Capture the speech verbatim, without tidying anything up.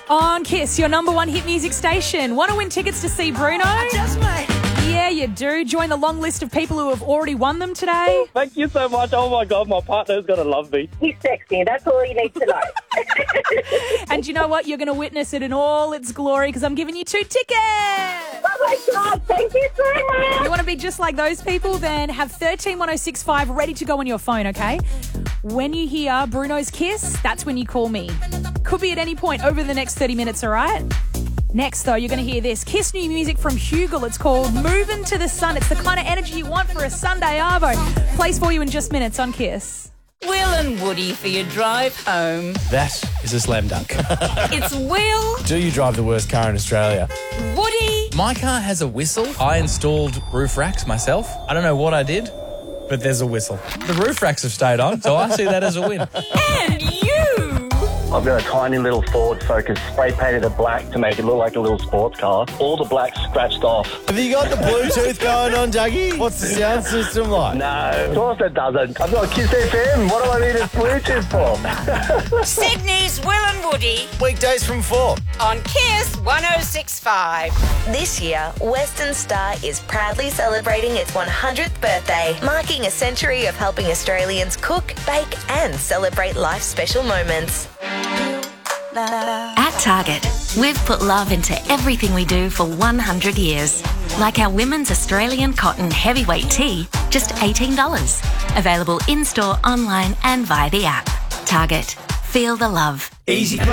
On Kiss, your number one hit music station. Want to win tickets to see Bruno? I just might. Yeah, you do. Join the long list of people who have already won them today. Thank you so much. Oh, my God, my partner's going to love me. He's sexy. That's all you need to know. And you know what? You're going to witness it in all its glory because I'm giving you two tickets. Oh, my God. Thank you so much. You want to be just like those people? Then have thirteen one oh six five ready to go on your phone, okay? When you hear Bruno's Kiss, that's when you call me. Could be at any point over the next thirty minutes, all right? Next, though, you're going to hear this. Kiss new music from Hugel. It's called Movin' to the Sun. It's the kind of energy you want for a Sunday arvo. Plays for you in just minutes on Kiss. Will and Woody for your drive home. That is a slam dunk. It's Will, Do you drive the worst car in Australia? Woody, My car has a whistle. I installed roof racks myself. I don't know what I did, but there's a whistle. The roof racks have stayed on, so I see that as a win. and you. I've got a tiny little Ford Focus, spray painted it black to make it look like a little sports car. All the black scratched off. Have you got the Bluetooth going on, Dougie? What's the sound system like? No, of course it doesn't. I've got Kiss F M. What do I need a Bluetooth for? Sydney's Will and Woody Weekdays from four. on Kiss one oh six point five. This year, Western Star is proudly celebrating its one hundredth birthday, marking a century of helping Australians cook, bake and celebrate life's special moments. At Target, we've put love into everything we do for one hundred years. Like our women's Australian cotton heavyweight tee, just eighteen dollars. Available in-store, online and via the app. Target. Feel the love. Easy